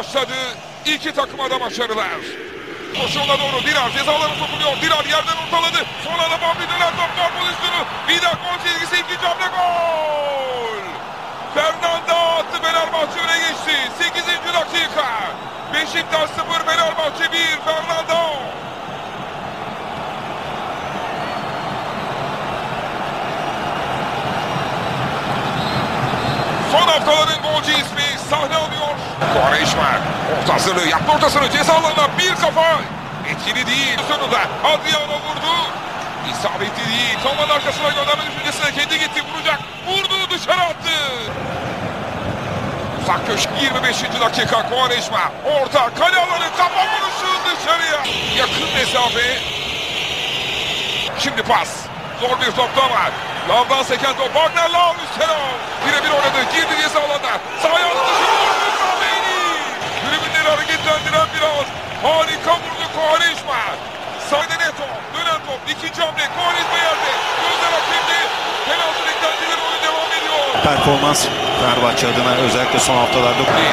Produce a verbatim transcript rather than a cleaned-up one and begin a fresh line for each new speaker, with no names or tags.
başladı. İki takıma da başarılar. Koşuğuna doğru Dirar cezalarına sokuluyor. Dirar yerden ortaladı. Sonra da Bambi dönen top gol pozisyonu. Vida gol çizgisi, ikinci hamle gol. Fernando attı, Fenerbahçe öne geçti. sekizinci dakika. Beşiktaş sıfır, Fenerbahçe bir. Fernando. Son haftaların golcü ismi sahne alıyor. Quaresma orta hazırlığı yaptı, ortasını ceza alanına bir kafa. Etkili değil. Sonunda Adriano vurdu. İsabetli değil. Tomanın arkasına gönderme düşüncesine kendi gitti. Vuracak. Vurdu, dışarı attı. Uzak köşe yirmi beşinci dakika. Quaresma orta kale alanı, kafa vuruşu dışarıya. Yakın mesafe. Şimdi pas. Zor bir topta var. Lavdan seken top. Wagner Lav üstüne. Birebir oynadı. Girdi ceza alanına. Sağ ayağını dışarı vurdu. Kahveyni. Tribünleri hareketlendiren biraz. Harika vurdu Quaresma. Sağda Neto. Dönen top. İkinci hamle. Quaresma yerde. Gözler hakemde. Penaltı beklentileri, oyun devam ediyor.
Performans Fenerbahçe adına özellikle son haftalarda